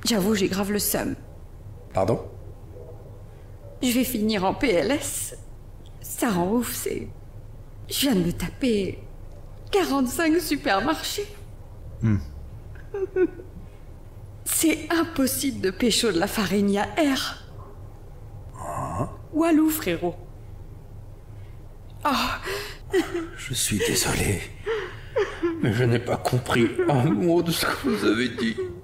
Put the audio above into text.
J'avoue, j'ai grave le seum. Pardon? Je vais finir en PLS. Ça rend ouf, c'est... Je viens de me taper 45 supermarchés. C'est impossible de pécho de la Farénia R. Walou, frérot. Oh, Je suis désolé, mais je n'ai pas compris un mot de ce que vous avez dit.